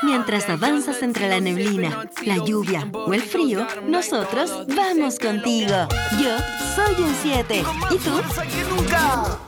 Mientras avanzas entre la neblina, la lluvia o el frío, nosotros vamos contigo. Yo soy un 7. ¿Y tú? ¡Más fuerza que nunca!